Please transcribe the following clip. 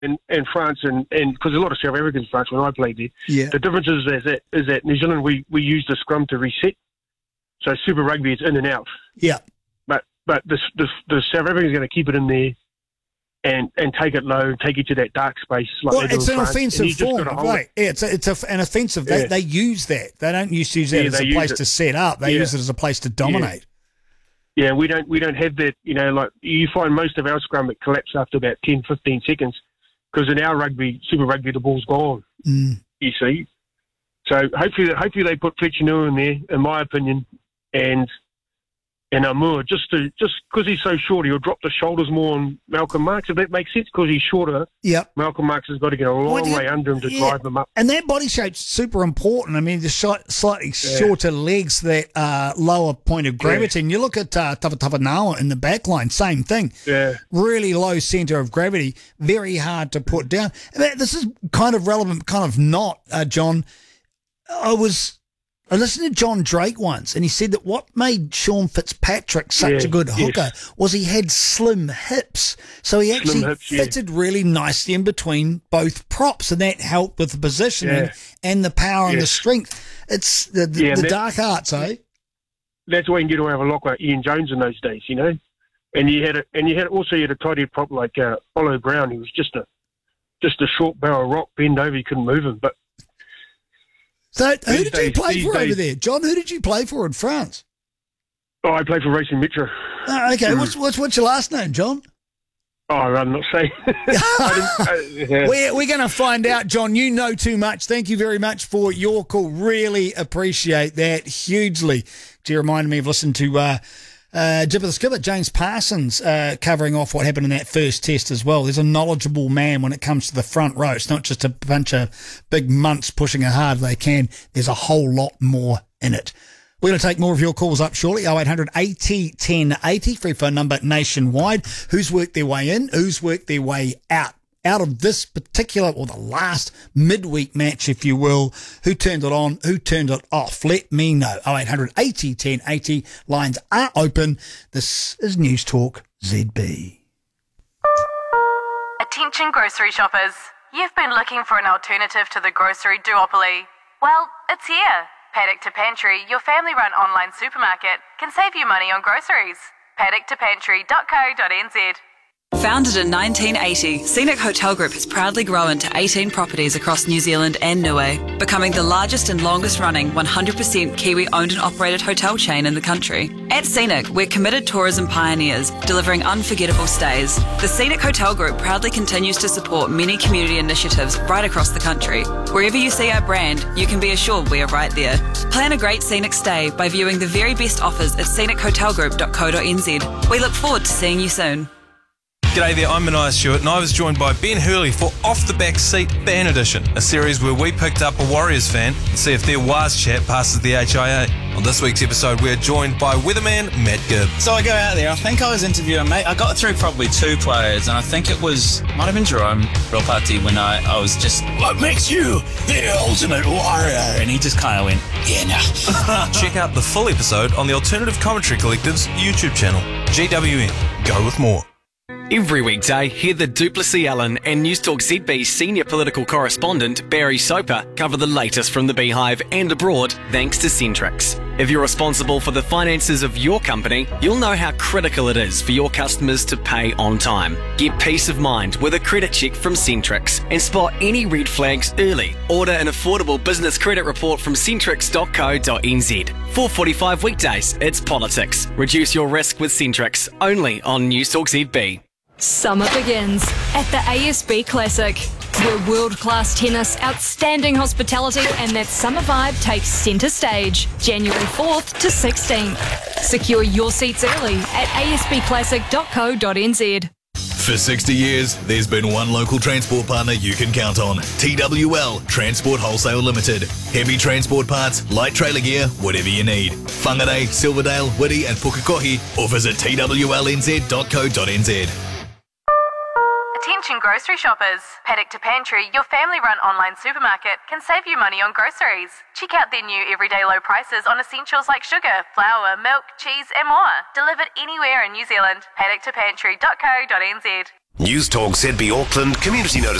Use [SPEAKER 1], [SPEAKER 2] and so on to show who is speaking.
[SPEAKER 1] and France, and because a lot of South Africans in France when I played there.
[SPEAKER 2] Yeah.
[SPEAKER 1] The difference is that New Zealand we use the scrum to reset. So Super Rugby is in and out.
[SPEAKER 2] Yeah.
[SPEAKER 1] But the South Africans are going to keep it in there and take it low, take it to that dark space. Like
[SPEAKER 2] it's an
[SPEAKER 1] France,
[SPEAKER 2] offensive form, right? Yeah, it's an offensive. They use that. They don't use that as a place to set up. They use it as a place to dominate.
[SPEAKER 1] Yeah, we don't have that. Like you find most of our scrum that collapse after about 10, 15 seconds, because in our Super Rugby, the ball's gone. You see, so hopefully they put Fletcher Nua in there, in my opinion, and Amur, just because he's so short, he'll drop the shoulders more on Malcolm Marx, if that makes sense, because he's shorter.
[SPEAKER 2] Yep.
[SPEAKER 1] Malcolm Marx has got to get a long way under him to drive him up.
[SPEAKER 2] And that body shape's super important. I mean, the slightly shorter legs, that lower point of gravity. And you look at Tawhatawhanawa in the back line, same thing.
[SPEAKER 1] Yeah.
[SPEAKER 2] Really low centre of gravity, very hard to put down. This is kind of relevant, kind of not, John. I listened to John Drake once, and he said that what made Sean Fitzpatrick such a good hooker was he had slim hips. So he actually fitted really nicely in between both props, and that helped with the positioning and the power and the strength. It's the dark arts, eh?
[SPEAKER 1] That's why you can get away with a lock like Ian Jones in those days, And you had a tight head prop like Olo Brown. He was just a short barrel rock, bend over, you couldn't move him, but.
[SPEAKER 2] So, who did you play for over there? John, who did you play for in France?
[SPEAKER 1] Oh, I played for Racing Metro.
[SPEAKER 2] Oh, okay. What's your last name, John?
[SPEAKER 1] Oh, I'm not saying.
[SPEAKER 2] We're going to find out, John. You know too much. Thank you very much for your call. Really appreciate that hugely. You reminded me of listening to Jibber the Skipper, James Parsons, covering off what happened in that first test as well. There's a knowledgeable man when it comes to the front row. It's not just a bunch of big munts pushing as hard as they can. There's a whole lot more in it. We're going to take more of your calls up shortly. 0800 80 1080, free phone number nationwide. Who's worked their way in? Who's worked their way out of this particular, or the last midweek match, if you will? Who turned it on? Who turned it off? Let me know. 0800 80 1080. Lines are open. This is News Talk ZB.
[SPEAKER 3] Attention grocery shoppers. You've been looking for an alternative to the grocery duopoly. Well, it's here. Paddock to Pantry, your family-run online supermarket, can save you money on groceries. paddocktopantry.co.nz.
[SPEAKER 4] Founded in 1980, Scenic Hotel Group has proudly grown to 18 properties across New Zealand and Niue, becoming the largest and longest-running 100% Kiwi-owned and operated hotel chain in the country. At Scenic, we're committed tourism pioneers, delivering unforgettable stays. The Scenic Hotel Group proudly continues to support many community initiatives right across the country. Wherever you see our brand, you can be assured we are right there. Plan a great Scenic stay by viewing the very best offers at scenichotelgroup.co.nz. We look forward to seeing you soon.
[SPEAKER 5] G'day there, I'm Mania Stewart, and I was joined by Ben Hurley for Off the Back Seat Fan Edition, a series where we picked up a Warriors fan and see if their Waz chat passes the HIA. On this week's episode, we're joined by weatherman Matt Gibb.
[SPEAKER 6] So I go out there, I think I was interviewing, mate, I got through probably two players, and I think it might have been Jerome Rilpati, when I was just, what makes you the ultimate warrior? And he just kind of went, yeah, no.
[SPEAKER 5] Check out the full episode on the Alternative Commentary Collective's YouTube channel, GWN. Go with more.
[SPEAKER 7] Every weekday, hear the Duplessis Allen and News Talk ZB senior political correspondent Barry Soper cover the latest from the Beehive and abroad thanks to Centrix. If you're responsible for the finances of your company, you'll know how critical it is for your customers to pay on time. Get peace of mind with a credit check from Centrix and spot any red flags early. Order an affordable business credit report from centrix.co.nz. 4:45 weekdays, it's politics. Reduce your risk with Centrix, only on News Talk ZB.
[SPEAKER 8] Summer begins at the ASB Classic, where world-class tennis, outstanding hospitality and that summer vibe takes centre stage, January 4th to 16th. Secure your seats early at asbclassic.co.nz.
[SPEAKER 9] For 60 years, there's been one local transport partner you can count on. TWL Transport Wholesale Limited. Heavy transport parts, light trailer gear, whatever you need. Whangarei, Silverdale, Whitty and Pukekohe, or visit twlnz.co.nz.
[SPEAKER 3] Attention grocery shoppers. Paddock to Pantry, your family-run online supermarket, can save you money on groceries. Check out their new everyday low prices on essentials like sugar, flour, milk, cheese and more. Delivered anywhere in New Zealand. paddocktopantry.co.nz.
[SPEAKER 10] News Talk ZB Auckland Community Notice.